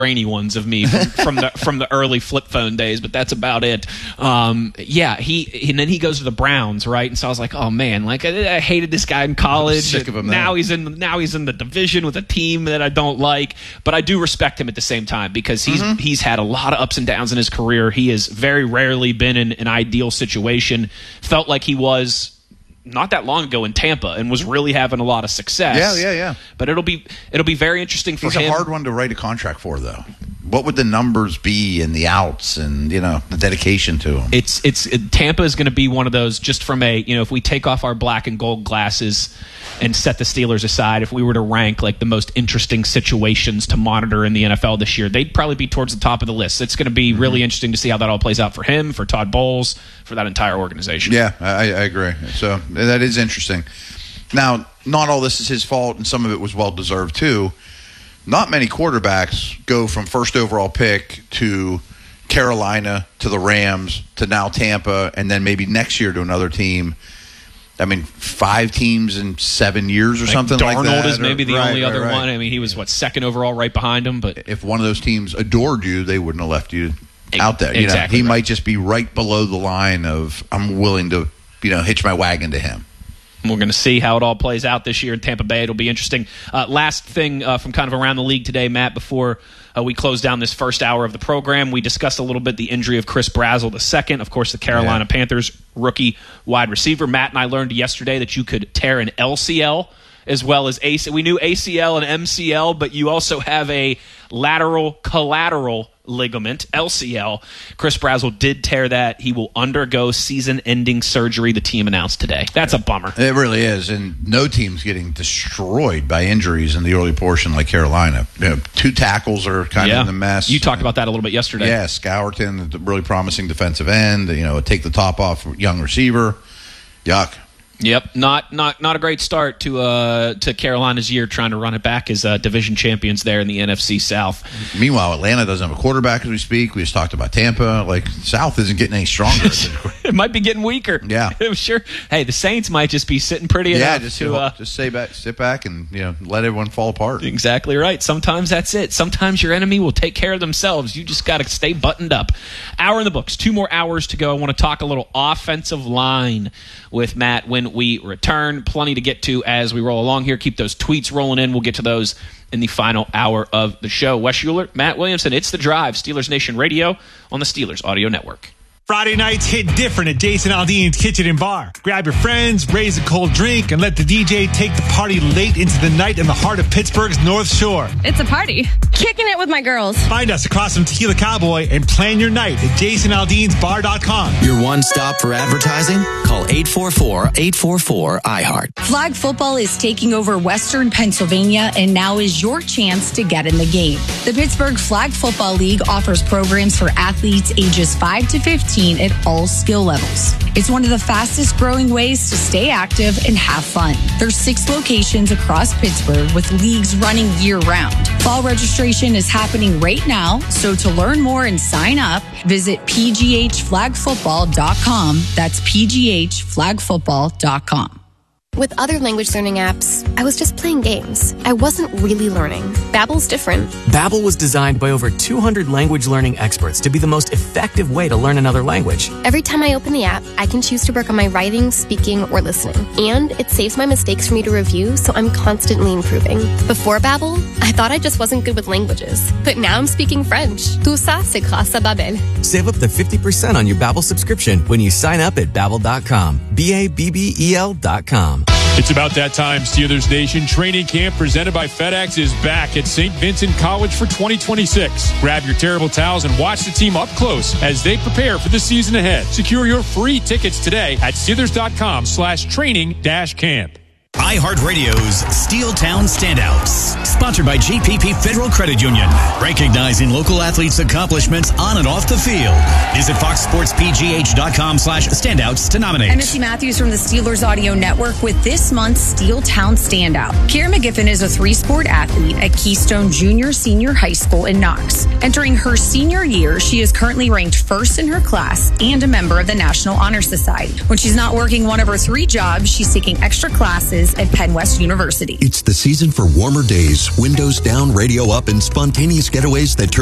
brainy ones of me from the early flip phone days, but that's about it. And then he goes to the Browns, right? And so I was like, oh man, like I hated this guy in college. I'm sick of him now he's in the division with a team that I don't like, but I do respect him at the same time because he's had a lot of ups and downs in his career. He has very rarely been in an ideal situation. Felt like he was not that long ago in Tampa and was really having a lot of success. Yeah. But it'll be very interesting for him. He's a hard one to write a contract for, though. What would the numbers be and the outs and the dedication to him? Tampa is going to be one of those, just from a, if we take off our black and gold glasses and set the Steelers aside, if we were to rank like the most interesting situations to monitor in the NFL this year, they'd probably be towards the top of the list. It's going to be really interesting to see how that all plays out for him, for Todd Bowles, for that entire organization. Yeah, I agree. So that is interesting. Now, not all this is his fault, and some of it was well-deserved too. Not many quarterbacks go from first overall pick to Carolina to the Rams to now Tampa, and then maybe next year to another team. I mean, 5 teams in 7 years or something like that. Darnold is maybe the only other one. I mean, he was, second overall right behind him. But if one of those teams adored you, they wouldn't have left you out there. Exactly he might just be right below the line of I'm willing to, hitch my wagon to him. We're going to see how it all plays out this year in Tampa Bay. It'll be interesting. Last thing from kind of around the league today, Matt, before we close down this first hour of the program, we discussed a little bit the injury of Chris Brazzell II, of course, the Carolina Panthers rookie wide receiver. Matt and I learned yesterday that you could tear an LCL as well as ACL. We knew ACL and MCL, but you also have a lateral collateral ligament, LCL. Chris Brazzell did tear that. He will undergo season-ending surgery, the team announced today. That's a bummer. It really is, and no team's getting destroyed by injuries in the early portion like Carolina. 2 tackles are kind of in the mess. You talked about that a little bit yesterday. Yeah, Scourton, the really promising defensive end, take the top off young receiver. Yuck. Yep, not a great start to Carolina's year trying to run it back as division champions there in the NFC South. Meanwhile, Atlanta doesn't have a quarterback as we speak. We just talked about Tampa. Like, South isn't getting any stronger. It might be getting weaker. Yeah, sure. Hey, the Saints might just be sitting pretty enough just sit back and let everyone fall apart. Exactly right. Sometimes that's it. Sometimes your enemy will take care of themselves. You just got to stay buttoned up. Hour in the books. 2 more hours to go. I want to talk a little offensive line with Matt when we return. Plenty to get to as we roll along here. Keep those tweets rolling in. We'll get to those in the final hour of the show. Wes Schuler, Matt Williamson, it's The Drive, Steelers Nation Radio on the Steelers Audio Network. Friday nights hit different at Jason Aldean's Kitchen and Bar. Grab your friends, raise a cold drink, and let the DJ take the party late into the night in the heart of Pittsburgh's North Shore. It's a party. Kicking it with my girls. Find us across from Tequila Cowboy and plan your night at JasonAldeansBar.com. Your one stop for advertising? Call 844-844-IHEART. Flag football is taking over Western Pennsylvania, and now is your chance to get in the game. The Pittsburgh Flag Football League offers programs for athletes ages 5 to 15 at all skill levels. It's one of the fastest growing ways to stay active and have fun. There's 6 locations across Pittsburgh with leagues running year round. Fall registration is happening right now, so to learn more and sign up, visit pghflagfootball.com. That's pghflagfootball.com. With other language learning apps, I was just playing games. I wasn't really learning. Babbel's different. Babbel was designed by over 200 language learning experts to be the most effective way to learn another language. Every time I open the app, I can choose to work on my writing, speaking, or listening. And it saves my mistakes for me to review, so I'm constantly improving. Before Babbel, I thought I just wasn't good with languages. But now I'm speaking French. Tout ça, c'est grâce à Babbel. Save up to 50% on your Babbel subscription when you sign up at Babbel.com. Babbel.com. It's about that time. Steelers Nation training camp presented by FedEx is back at St. Vincent College for 2026. Grab your terrible towels and watch the team up close as they prepare for the season ahead. Secure your free tickets today at Steelers.com/training-camp. iHeartRadio's Steeltown Standouts, sponsored by GPP Federal Credit Union, recognizing local athletes' accomplishments on and off the field. Visit FoxSportsPGH.com/standouts to nominate. I'm Missy Matthews from the Steelers Audio Network with this month's Steeltown Standout. Kira McGiffin is a 3-sport athlete at Keystone Junior Senior High School in Knox. Entering her senior year, she is currently ranked first in her class and a member of the National Honor Society. When she's not working one of her 3 jobs, she's taking extra classes students at Penn West University. It's the season for warmer days, windows down, radio up, and spontaneous getaways that turn